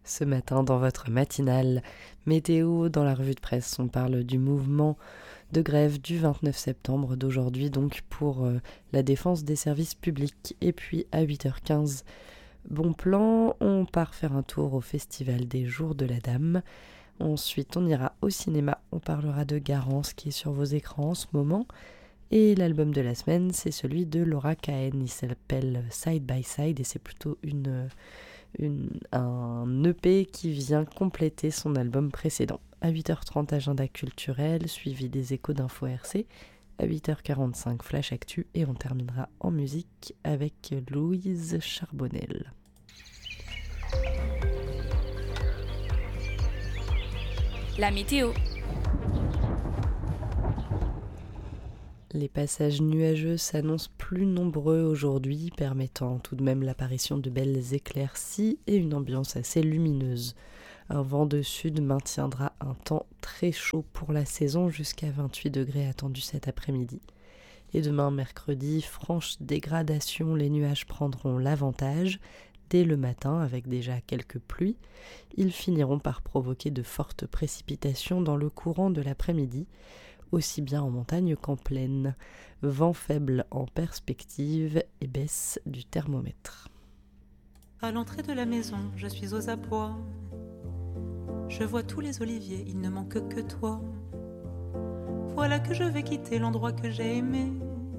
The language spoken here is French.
Ce matin, dans votre matinale météo, dans la revue de presse, on parle du mouvement de grève du 29 septembre d'aujourd'hui, donc pour la défense des services publics. Et puis à 8h15, bon plan, on part faire un tour au Festival des Jours de la Dame. Ensuite, on ira au cinéma, on parlera de Garance qui est sur vos écrans en ce moment. Et l'album de la semaine, c'est celui de Laura Cahen, il s'appelle Side by Side et c'est plutôt un EP qui vient compléter son album précédent. À 8h30, agenda culturel, suivi des échos d'info RC. À 8h45, Flash Actu et on terminera en musique avec Louise Charbonnel. La météo. Les passages nuageux s'annoncent plus nombreux aujourd'hui, permettant tout de même l'apparition de belles éclaircies et une ambiance assez lumineuse. Un vent de sud maintiendra un temps très chaud pour la saison jusqu'à 28 degrés attendus cet après-midi. Et demain, mercredi, franche dégradation, les nuages prendront l'avantage. Dès le matin, avec déjà quelques pluies, ils finiront par provoquer de fortes précipitations dans le courant de l'après-midi, aussi bien en montagne qu'en plaine. Vent faible en perspective et baisse du thermomètre. À l'entrée de la maison, je suis aux abois. Je vois tous les oliviers, il ne manque que toi. Voilà que je vais quitter l'endroit que j'ai aimé.